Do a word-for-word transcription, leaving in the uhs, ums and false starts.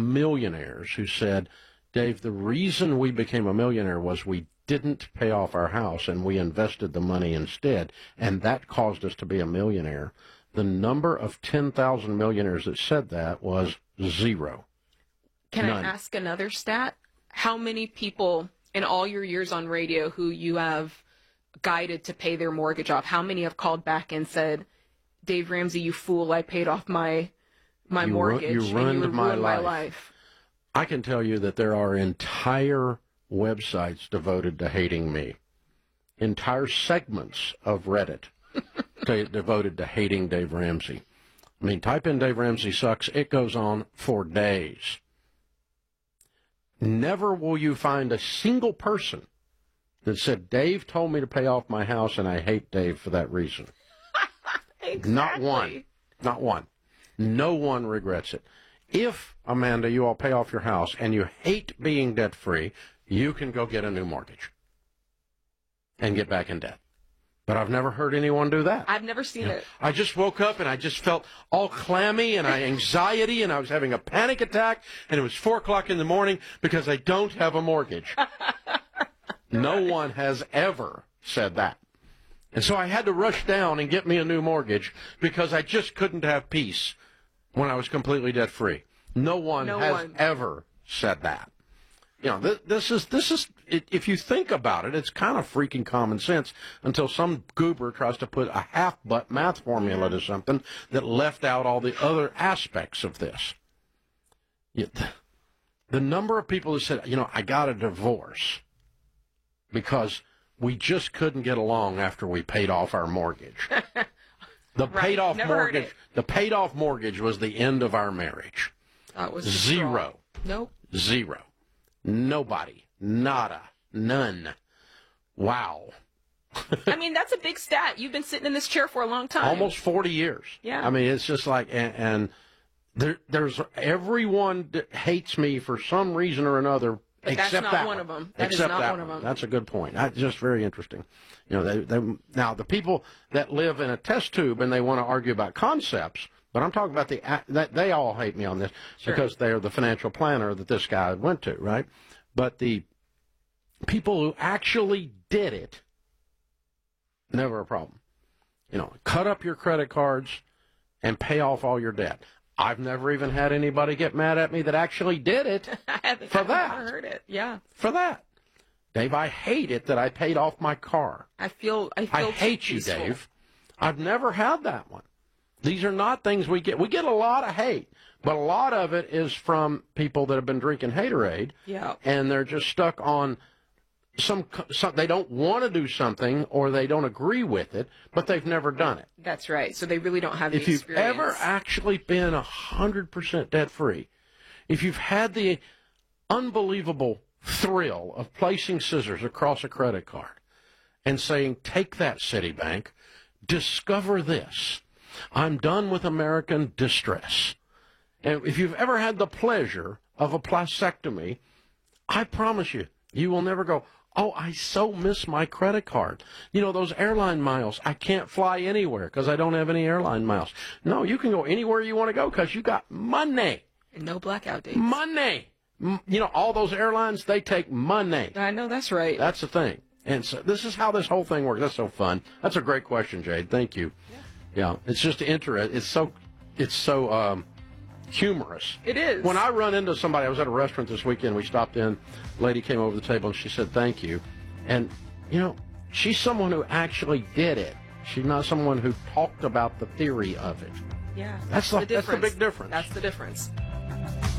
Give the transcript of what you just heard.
millionaires who said, Dave, the reason we became a millionaire was we didn't pay off our house and we invested the money instead, and that caused us to be a millionaire. The number of ten thousand millionaires that said that was zero. Can None. I ask another stat? How many people in all your years on radio who you have guided to pay their mortgage off, how many have called back and said, Dave Ramsey, you fool, I paid off my my You ru- mortgage you and ruined you my ruined my life." life. I can tell you that there are entire websites devoted to hating me, entire segments of Reddit de- devoted to hating Dave Ramsey. I mean, type in Dave Ramsey sucks. It goes on for days. Never will you find a single person that said, Dave told me to pay off my house and I hate Dave for that reason. Exactly. Not one. Not one. No one regrets it. If, Amanda, you all pay off your house and you hate being debt-free, you can go get a new mortgage and get back in debt. But I've never heard anyone do that. I've never seen it. I just woke up and I just felt all clammy and I anxiety and I was having a panic attack and it was four o'clock in the morning because I don't have a mortgage. No one has ever said that. And so I had to rush down and get me a new mortgage because I just couldn't have peace when I was completely debt-free. No one No has one. ever said that. You know, this, this is, this is. It, if you think about it, it's kind of freaking common sense until some goober tries to put a half-butt math formula to something that left out all the other aspects of this. Yet, the number of people that said, you know, I got a divorce because we just couldn't get along after we paid off our mortgage. The Right. paid off Never heard mortgage. it. The paid off mortgage was the end of our marriage. That was Zero. Nope. Zero. Nobody. Nada. None. Wow. I mean, that's a big stat. You've been sitting in this chair for a long time. Almost forty years. Yeah. I mean, it's just like, and, and there, there's everyone that hates me for some reason or another. But that's except not that one of them. That is Except not that one of them. That's a good point. That's just very interesting. You know, they, they, now the people that live in a test tube and they want to argue about concepts, but I'm talking about the that they all hate me on this Sure. because they're the financial planner that this guy went to, right? But the people who actually did it, never a problem. You know, cut up your credit cards and pay off all your debt. I've never even had anybody get mad at me that actually did it I haven't, for I've that. never heard it. Yeah. For that. Dave, I hate it that I paid off my car. I feel. I feel I hate you, peaceful. Dave. I've never had that one. These are not things we get. We get a lot of hate, but a lot of it is from people that have been drinking Haterade, Yeah. and they're just stuck on some, some. They don't want to do something, or they don't agree with it, but they've never done it. That's right. So they really don't have the If you've experience. ever actually been a hundred percent debt free, if you've had the unbelievable thrill of placing scissors across a credit card and saying, "Take that, Citibank. Discover this. I'm done with American distress." And if you've ever had the pleasure of a plastectomy, I promise you, you will never go, "Oh, I so miss my credit card. You know, those airline miles, I can't fly anywhere because I don't have any airline miles." No, you can go anywhere you want to go because you got money. And no blackout dates. Money. M- You know, all those airlines, they take money. I know that's right. That's the thing. And so this is how this whole thing works. That's so fun. That's a great question, Jade. Thank you. Yeah, it's just interesting. It's so, it's so um, humorous. It is. When I run into somebody, I was at a restaurant this weekend. We stopped in. Lady came over the table and she said, "Thank you." And, you know, she's someone who actually did it. She's not someone who talked about the theory of it. Yeah. That's the- the that's the difference. big difference. That's the difference.